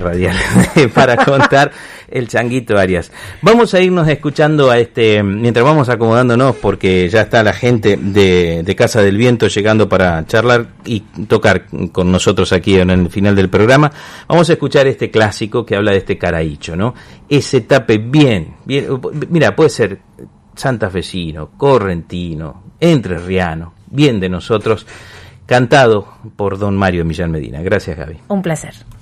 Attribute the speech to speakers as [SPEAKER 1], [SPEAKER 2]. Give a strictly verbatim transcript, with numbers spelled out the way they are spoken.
[SPEAKER 1] radiales para contar el Changuito Arias. Vamos a irnos escuchando a este, mientras vamos acomodándonos, porque ya está la gente de, de Casa del Viento llegando para charlar y tocar con nosotros aquí en el final del programa. Vamos a escuchar este clásico que habla de este caraícho, ¿no? Ese tape bien, bien, mira, puede ser santafesino, correntino, entrerriano, bien de nosotros, cantado por don Mario Millán Medina. Gracias, Gaby.
[SPEAKER 2] Un placer.